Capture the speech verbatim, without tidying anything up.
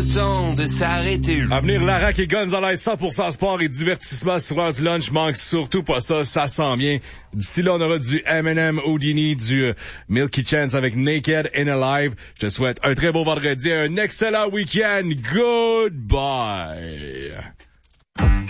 temps de s'arrêter. À venir, Larac et Gonzalez, cent pour cent sport et divertissement sur l'heure du lunch. Manque surtout pas ça, ça sent bien. D'ici là, on aura du Eminem, Houdini, du euh, Milky Chance avec Naked and Alive. Je te souhaite un très beau vendredi, un excellent week-end. Goodbye.